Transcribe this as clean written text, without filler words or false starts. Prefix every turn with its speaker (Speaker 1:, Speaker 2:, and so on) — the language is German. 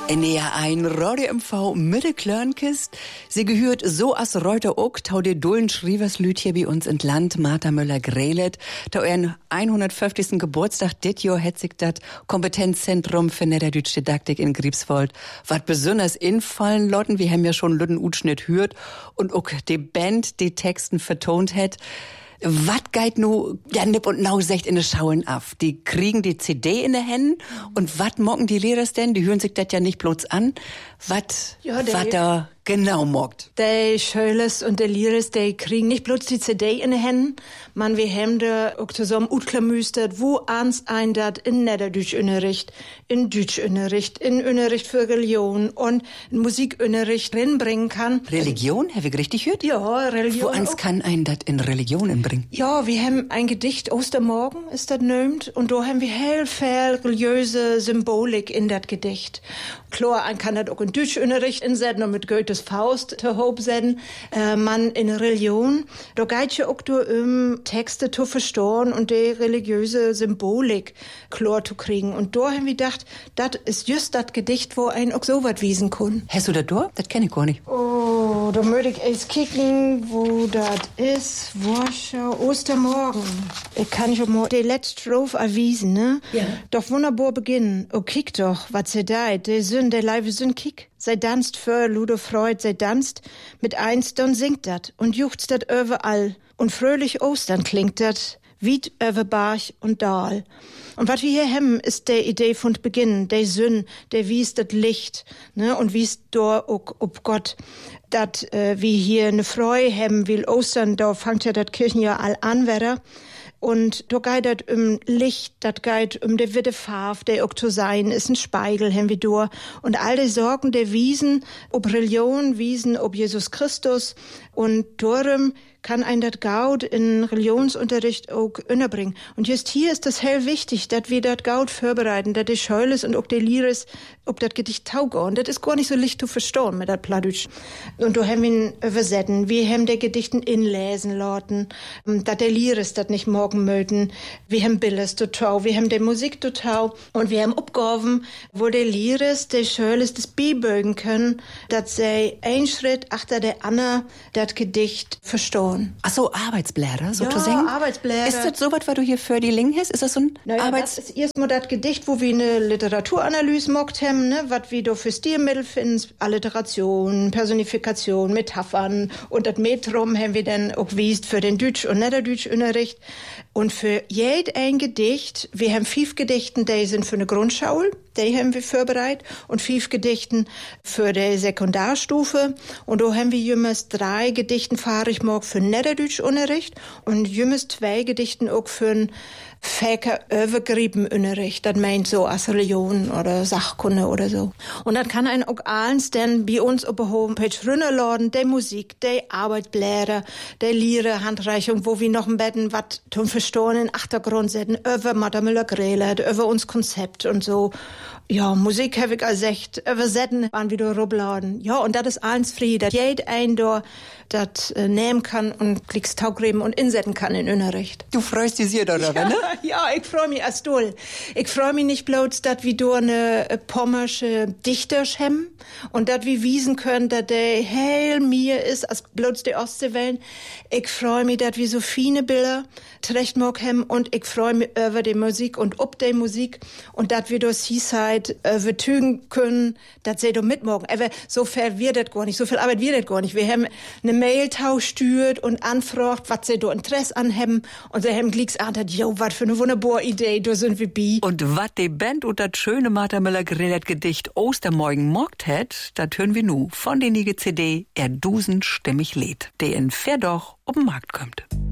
Speaker 1: NDR ein Radio MV Mitte Klörnkist. Sie gehört so as Reuter ook, tau de dullen Schrieverslüt hier bei uns in Land, Martha Müller-Grelet. Tau ihren 150. Geburtstag dit Jahr hat sich dat Kompetenzzentrum für Niederdeutsche Didaktik in Griebswold wat besonders infallen lotten. Wir haben ja schon Lütten Utschnitt hört und ook die Band die Texten vertont hat. Wat geit nu ja nipp und nau secht in de Schauen af? Die kriegen die CD in de Händen und wat mocken die Lehrers denn? Die hören sich das ja nicht bloß an. Wat da genau mockt?
Speaker 2: Die Schülers und die Lehrers, die kriegen nicht bloß die CD in de Händen, man wir haben da auch zusammen utklamüstert, wo ans ein dat in Niederdeutschunterricht, in Deutschunterricht, in Unterricht für Religion und in Musikunterricht reinbringen kann.
Speaker 1: Religion? Habe ich richtig gehört?
Speaker 2: Ja, Religion.
Speaker 1: Wo ans kann ein dat in Religion bringen?
Speaker 2: Ja, wir haben ein Gedicht, Ostermorgen ist das nömt, und da haben wir heel viel religiöse Symbolik in dat Gedicht. Klar, ein kann das auch in Deutschunterricht insetzen und mit Goethes Faust zu hob setzen. Man in Religion, da geht ja auch Texte zu verstehen und die religiöse Symbolik klar zu kriegen. Und da haben wir gedacht, das ist just das Gedicht, wo ein auch so was wiesen kann.
Speaker 1: Hast du das da? Das kenne ich gar nicht.
Speaker 2: Oh, da möchte ich erst kicken, wo das ist. Warschau, Ostermorgen. Ich kann schon mal die letzte Strophe erwiesen, ne? Ja. Doch wunderbar beginnen. Oh, kick doch, was sie da, die Sünde, der Leibe Sünde, kick. Sei danst für Ludo Freud, sei danst mit eins, dann singt dat und juchzt dat überall. Und fröhlich Ostern klingt dat, wied über Barch und Dal. Und was wir hier haben, ist der Idee von Beginn, der Sünn, der wies dat Licht, ne, und wies da auch ob Gott, dat wie hier ne Freu haben will Ostern, da fangt ja dat Kirchenjahr all an, wieder. Und da geht das Licht, das geht de witte Farbe, der auch zu sein, ist ein Spiegel, haben wir durch. Und all die Sorgen der Wiesen, ob Religion, Wiesen, ob Jesus Christus. Und darum kann ein das Gaud in Religionsunterricht auch unterbringen. Und just hier ist das hell wichtig, dass wir das Gaud vorbereiten, dass die Scheules und auch die Lieres, ob das Gedicht taugt. Und das ist gar nicht so leicht zu verstehen mit das Plattdeutsch. Und da haben wir ihn übersetzen. Wir haben die Gedichten inlesen lassen, dass der Lieres das nicht morgen möchten. Wir haben Bildes total, wir haben die Musik total und wir haben Abgaben, wo die Lieres, die Scheules das beibögen können, dass sie ein Schritt achter der Anna das Gedicht verstehen.
Speaker 1: Ach so, Arbeitsblätter, so
Speaker 2: ja,
Speaker 1: zu singen?
Speaker 2: Arbeitsblätter.
Speaker 1: Ist das so was, was du hier für die Ling hast? Ist das so ein
Speaker 2: das ist erstmal das Gedicht, wo wir eine Literaturanalyse mockt haben, ne? Was wir da für Stilmittel finden, Alliteration, Personifikation, Metaphern und das Metrum haben wir dann auch gewiesen für den Deutsch- und Niederdeutschunterricht. Und für ein Gedicht, wir haben 5 Gedichten, die sind für eine Grundschule, die haben wir vorbereitet, und 5 Gedichten für die Sekundarstufe. Und da haben wir jümmers 3 Gedichten fahre ich morgen für Niederdeutschunterricht und jümmers 2 Gedichten auch für ein Fäker Übergriebenunterricht. Das meint so als Religion oder Sachkunde oder so. Und das kann ein auch eins denn bei uns auf der Homepage runterladen, die Musik, die Arbeitsblätter, die Lieder, Handreichung, wo wir noch ein bisschen was zum Verstehen in den Achtergrund setzen, über Martha Müller-Grelet, über uns Konzept und so. Ja, Musik habe ich gesagt, übersetzen, waren wieder rubladen. Ja, und das ist eins frei, dass jeder ein da das nehmen kann und klicks taugreben und insetzen kann in Unterricht.
Speaker 1: Du freust dich sehr darüber, ne?
Speaker 2: Ja, ich freue mich als doll. Ich freue mich nicht bloß, dass wir da eine pommersche Dichter haben und dass wir wiesen können, dass der hell mir ist, als bloß die Ostseewellen. Ich freue mich, dass wir so viele Bilder zurechtmog haben und ich freue mich über die Musik und ob die Musik und dass wir das Seaside vertügen können, dass sie da mitmachen. Aber so viel wird das gar nicht, so viel Arbeit wird das gar nicht. Wir haben eine Mail-Tausch stürt und anfragt, was sie da Interesse an haben und sie haben glicks an, jo, was für eine wunderbare Idee, da sind wir bi.
Speaker 1: Und was die Band und das schöne Martha Müller-Grelet Gedicht Ostermorgen mockt hat, das hören wir nu von der Nige CD Er Dusen stimmig lädt, der in Verdoch auf den Markt kommt.